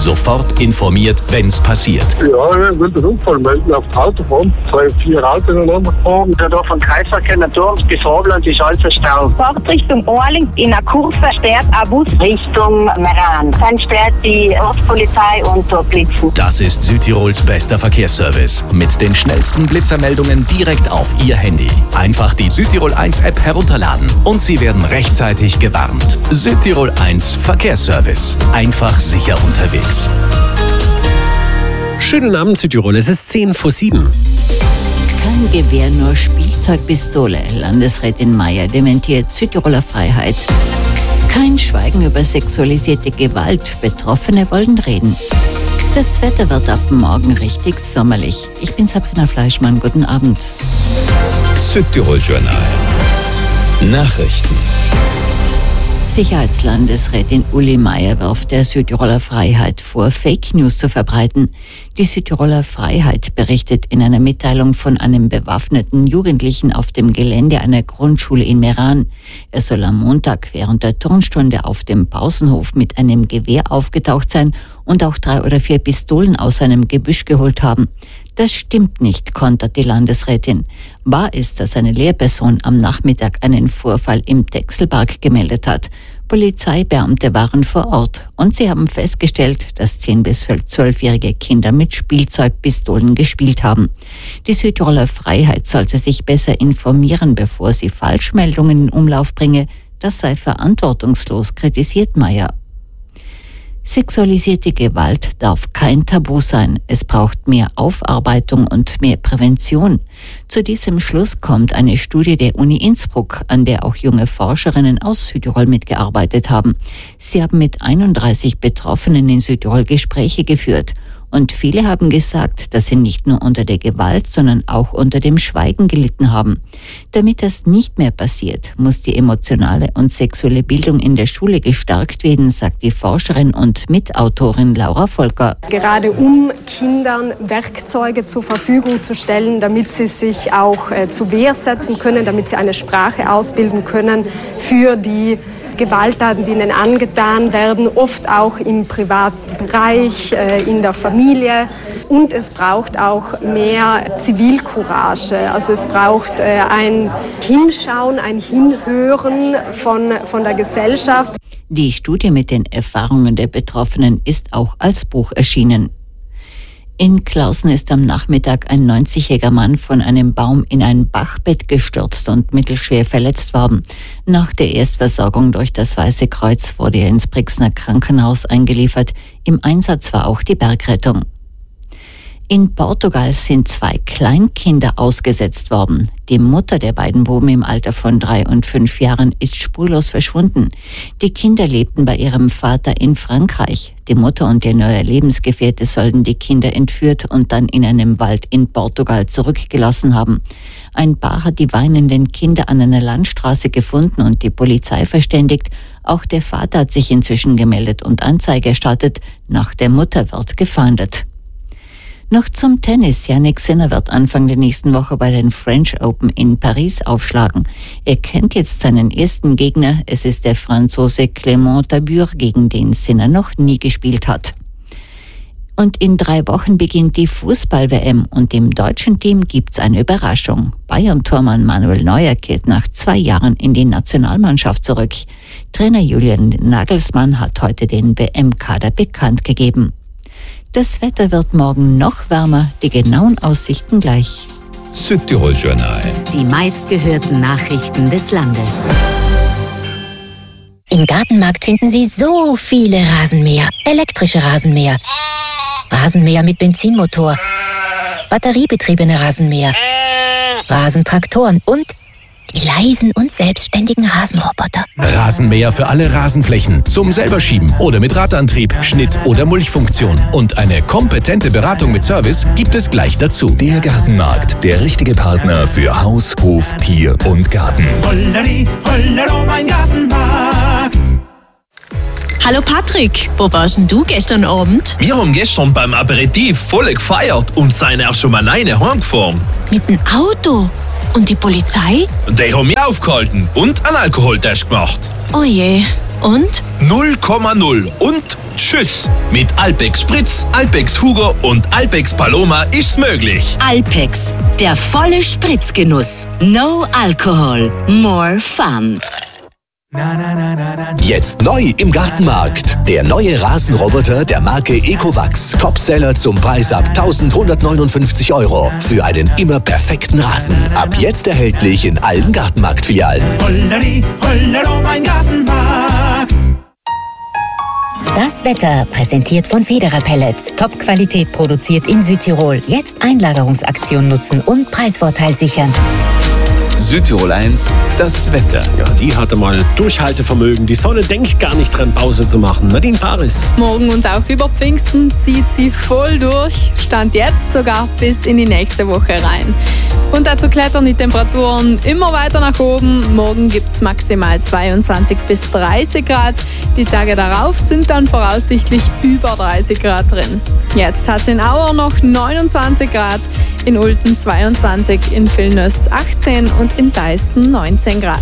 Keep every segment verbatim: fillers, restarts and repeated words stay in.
Sofort informiert, wenn's passiert. Ja, ich will den Unfall melden auf die Autobahn. Zwei, vier Autos ineinander gefahren. Der da vom Kreisverkehr Naturms bis Vorland ist alles verstaut. Fahrt Richtung Orling in einer Kurve sperrt ein Bus Richtung Meran. Dann sperrt die Ortspolizei und dort blitzen. Das ist Südtirols bester Verkehrsservice. Mit den schnellsten Blitzermeldungen direkt auf Ihr Handy. Einfach die Südtirol eins App herunterladen und Sie werden rechtzeitig gewarnt. Südtirol eins Verkehrsservice. Einfach sicher unterwegs. Schönen Abend, Südtirol. Es ist zehn vor sieben. Kein Gewehr, nur Spielzeugpistole. Landesrätin Meier dementiert Südtiroler Freiheit. Kein Schweigen über sexualisierte Gewalt. Betroffene wollen reden. Das Wetter wird ab morgen richtig sommerlich. Ich bin Sabrina Fleischmann. Guten Abend. Südtirol Journal. Nachrichten. Sicherheitslandesrätin Uli Meier wirft der Südtiroler Freiheit vor, Fake News zu verbreiten. Die Südtiroler Freiheit berichtet in einer Mitteilung von einem bewaffneten Jugendlichen auf dem Gelände einer Grundschule in Meran. Er soll am Montag während der Turnstunde auf dem Pausenhof mit einem Gewehr aufgetaucht sein und auch drei oder vier Pistolen aus seinem Gebüsch geholt haben. Das stimmt nicht, kontert die Landesrätin. Wahr ist, dass eine Lehrperson am Nachmittag einen Vorfall im Dechselpark gemeldet hat. Polizeibeamte waren vor Ort und sie haben festgestellt, dass zehn- bis zwölfjährige Kinder mit Spielzeugpistolen gespielt haben. Die Südtiroler Freiheit sollte sich besser informieren, bevor sie Falschmeldungen in Umlauf bringe. Das sei verantwortungslos, kritisiert Meier. Sexualisierte Gewalt darf kein Tabu sein. Es braucht mehr Aufarbeitung und mehr Prävention. Zu diesem Schluss kommt eine Studie der Uni Innsbruck, an der auch junge Forscherinnen aus Südtirol mitgearbeitet haben. Sie haben mit einunddreißig Betroffenen in Südtirol Gespräche geführt. Und viele haben gesagt, dass sie nicht nur unter der Gewalt, sondern auch unter dem Schweigen gelitten haben. Damit das nicht mehr passiert, muss die emotionale und sexuelle Bildung in der Schule gestärkt werden, sagt die Forscherin und Mitautorin Laura Volker. Gerade um Kindern Werkzeuge zur Verfügung zu stellen, damit sie sich auch äh, zur Wehr setzen können, damit sie eine Sprache ausbilden können für die Gewalttaten, die ihnen angetan werden, oft auch im privaten Bereich, äh, in der Familie. Und es braucht auch mehr Zivilcourage. Also es braucht äh, ein Hinschauen, ein Hinhören von, von der Gesellschaft. Die Studie mit den Erfahrungen der Betroffenen ist auch als Buch erschienen. In Klausen ist am Nachmittag ein neunzigjähriger Mann von einem Baum in ein Bachbett gestürzt und mittelschwer verletzt worden. Nach der Erstversorgung durch das Weiße Kreuz wurde er ins Brixner Krankenhaus eingeliefert. Im Einsatz war auch die Bergrettung. In Portugal sind zwei Kleinkinder ausgesetzt worden. Die Mutter der beiden Buben im Alter von drei und fünf Jahren ist spurlos verschwunden. Die Kinder lebten bei ihrem Vater in Frankreich. Die Mutter und ihr neuer Lebensgefährte sollten die Kinder entführt und dann in einem Wald in Portugal zurückgelassen haben. Ein Paar hat die weinenden Kinder an einer Landstraße gefunden und die Polizei verständigt. Auch der Vater hat sich inzwischen gemeldet und Anzeige erstattet. Nach der Mutter wird gefahndet. Noch zum Tennis. Jannik Sinner wird Anfang der nächsten Woche bei den French Open in Paris aufschlagen. Er kennt jetzt seinen ersten Gegner. Es ist der Franzose Clément Tabur, gegen den Sinner noch nie gespielt hat. Und in drei Wochen beginnt die Fußball-W M und im deutschen Team gibt's eine Überraschung. Bayern-Tormann Manuel Neuer kehrt nach zwei Jahren in die Nationalmannschaft zurück. Trainer Julian Nagelsmann hat heute den W M-Kader bekannt gegeben. Das Wetter wird morgen noch wärmer, die genauen Aussichten gleich. Südtirol Journal. Die meistgehörten Nachrichten des Landes. Im Gartenmarkt finden Sie so viele Rasenmäher. Elektrische Rasenmäher, Rasenmäher mit Benzinmotor, batteriebetriebene Rasenmäher, Rasentraktoren und die leisen und selbstständigen Rasenroboter. Rasenmäher für alle Rasenflächen. Zum selberschieben oder mit Radantrieb, Schnitt- oder Mulchfunktion. Und eine kompetente Beratung mit Service gibt es gleich dazu. Der Gartenmarkt, der richtige Partner für Haus, Hof, Tier und Garten. Holleri, Hollero, mein Gartenmarkt. Hallo Patrick, wo warst denn du gestern Abend? Wir haben gestern beim Aperitif voll gefeiert und sind auch schon mal alleine heimgefahren. Mit dem Auto? Und die Polizei? Die haben mich aufgehalten und einen Alkoholtest gemacht. Oh je. und? null Komma null und tschüss. Mit Alpex Spritz, Alpex Hugo und Alpex Paloma ist's möglich. Alpex, der volle Spritzgenuss. No Alcohol, more fun. Jetzt neu im Gartenmarkt. Der neue Rasenroboter der Marke Ecovacs. Topseller zum Preis ab eintausendhundertneunundfünfzig Euro. Für einen immer perfekten Rasen. Ab jetzt erhältlich in allen Gartenmarktfilialen. Holleri, Hollero, mein Gartenmarkt. Das Wetter präsentiert von Federer Pellets. Top-Qualität produziert in Südtirol. Jetzt Einlagerungsaktion nutzen und Preisvorteil sichern. Südtirol eins, das Wetter. Ja, die hatte mal Durchhaltevermögen. Die Sonne denkt gar nicht dran, Pause zu machen. Nadine Paris. Morgen und auch über Pfingsten zieht sie voll durch. Stand jetzt sogar bis in die nächste Woche rein. Und dazu klettern die Temperaturen immer weiter nach oben. Morgen gibt es maximal zweiundzwanzig bis dreißig Grad. Die Tage darauf sind dann voraussichtlich über dreißig Grad drin. Jetzt hat es in Auer noch neunundzwanzig Grad, in Ulten zweiundzwanzig, in Vilnius achtzehn und in Deisten neunzehn Grad.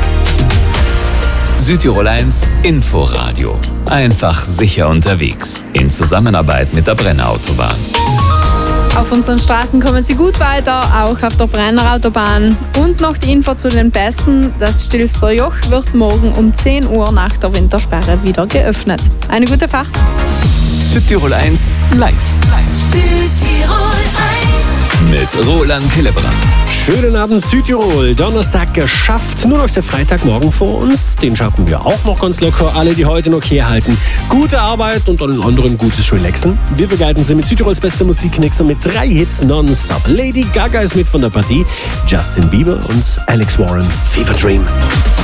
Südtirol eins Inforadio. Einfach sicher unterwegs. In Zusammenarbeit mit der Brenner Autobahn. Auf unseren Straßen kommen Sie gut weiter, auch auf der Brenner Autobahn. Und noch die Info zu den Pässen. Das Stilfser Joch wird morgen um zehn Uhr nach der Wintersperre wieder geöffnet. Eine gute Fahrt. Südtirol eins live. Südtirol eins. Mit Roland Hillebrand. Schönen Abend Südtirol. Donnerstag geschafft. Nur noch der Freitagmorgen vor uns. Den schaffen wir auch noch ganz locker. Alle, die heute noch herhalten. Gute Arbeit und allen anderen gutes Relaxen. Wir begleiten Sie mit Südtirols beste Musikknixer mit drei Hits nonstop. Lady Gaga ist mit von der Partie. Justin Bieber und Alex Warren. Fever Dream.